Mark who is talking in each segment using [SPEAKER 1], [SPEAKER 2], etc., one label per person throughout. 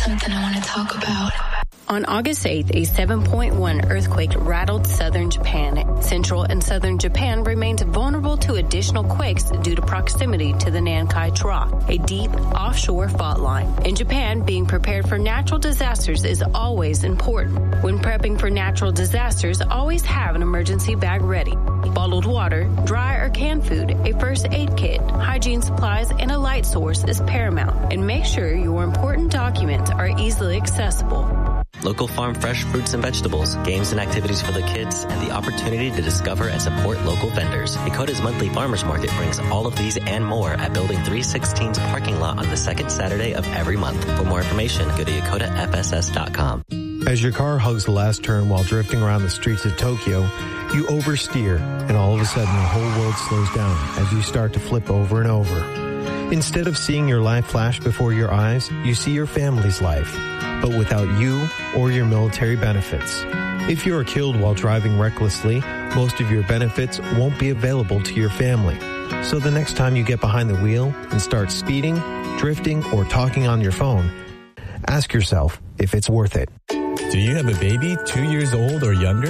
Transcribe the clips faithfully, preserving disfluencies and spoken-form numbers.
[SPEAKER 1] something I want to talk about.
[SPEAKER 2] On August eighth, a seven point one earthquake rattled southern Japan. Central and southern Japan remains vulnerable to additional quakes due to proximity to the Nankai Trough, a deep offshore fault line. In Japan, being prepared for natural disasters is always important. When prepping for natural disasters, always have an emergency bag ready. Bottled water, dry or canned food, a first aid kit, hygiene supplies, and a light source is paramount. And make sure your important documents are easily accessible.
[SPEAKER 3] Local farm fresh fruits and vegetables, games and activities for the kids, and the opportunity to discover and support local vendors. Dakota's monthly farmers market brings all of these and more at Building three sixteen's parking lot on the second Saturday of every month. For more information, go to yakota f s s dot com.
[SPEAKER 4] As your car hugs the last turn while drifting around the streets of Tokyo, you oversteer, and all of a sudden the whole world slows down as you start to flip over and over. Instead of seeing your life flash before your eyes, you see your family's life, but without you or your military benefits. If you are killed while driving recklessly, most of your benefits won't be available to your family. So the next time you get behind the wheel and start speeding, drifting, or talking on your phone, ask yourself if it's worth it.
[SPEAKER 5] Do you have a baby two years old or younger?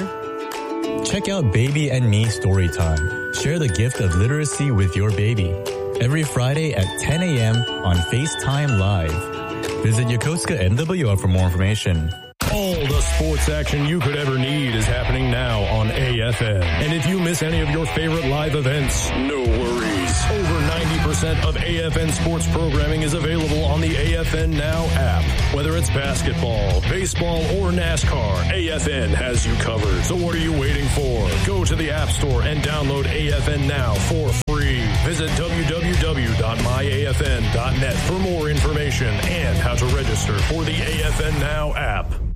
[SPEAKER 5] Check out Baby and Me Storytime. Share the gift of literacy with your baby. Every Friday at ten a.m. on FaceTime Live. Visit Yokosuka N W R for more information.
[SPEAKER 6] All the sports action you could ever need is happening now on A F N. And if you miss any of your favorite live events, no worries. Over ninety percent of A F N sports programming is available on the A F N Now app. Whether it's basketball, baseball, or NASCAR, A F N has you covered. So what are you waiting for? Go to the App Store and download A F N Now for free. Visit w w w dot my a f n dot net for more information and how to register for the A F N Now app.